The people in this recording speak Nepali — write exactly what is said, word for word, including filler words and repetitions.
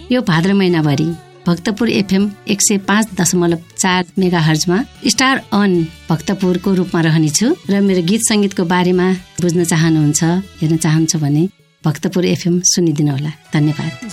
यो भाद्र महिनाभरि भक्तपुर एफएम एक सय पाँच दशमलव चार मेगा हर्जमा स्टार अन भक्तपुरको रूपमा रहनेछु र मेरो गीत संगीतको बारेमा बुझ्न चाहनुहुन्छ हेर्न चाहन्छ भने भक्तपुर एफएम सुनिदिनु होला। धन्यवाद।